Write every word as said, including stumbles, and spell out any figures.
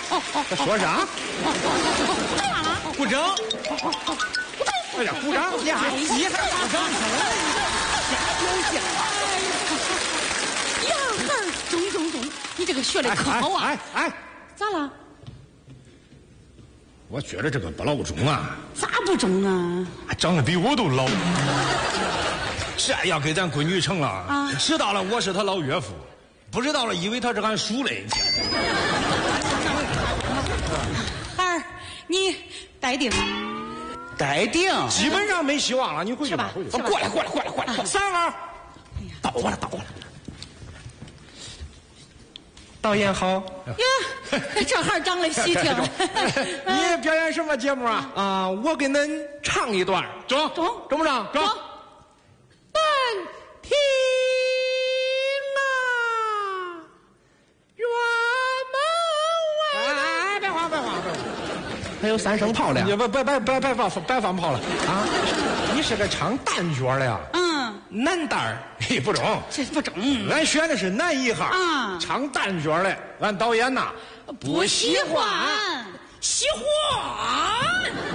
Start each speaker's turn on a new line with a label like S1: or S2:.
S1: 说啥？
S2: 干嘛了？
S1: 鼓掌！哎呀，鼓掌！呀，你还鼓掌去了？
S2: 瞎表现！呀，孩儿，中中中！你这个学的可好啊！
S1: 哎哎，
S2: 咋了？
S1: 我觉得这个不老中啊。
S2: 咋不中啊？
S1: 长得比我都老。这要给咱闺女成了啊！知道了，我是她老岳父；不知道了，以为他是俺叔嘞。
S2: 孩儿，你待定。
S3: 待定，
S1: 基本上没希望了。你回去吧，回去。过来，过来，过来，过来！三儿，倒过来，倒过来。导演好
S2: 呀，这孩儿长得喜庆。
S1: 你表演什么节目啊？啊，我给恁唱一段，中
S2: 中
S1: 中不中？中。
S2: 但
S1: 听啊，远门外。哎，别慌，别慌，别慌。还有三声炮了，你别别别别别放别放炮了啊！你是个唱旦角的呀？
S2: 嗯，
S1: 男旦儿，嘿，不中，
S2: 这不中。
S1: 俺选的是男一号
S2: 啊，
S1: 唱旦角的，俺导演呐
S2: 不喜欢，喜欢。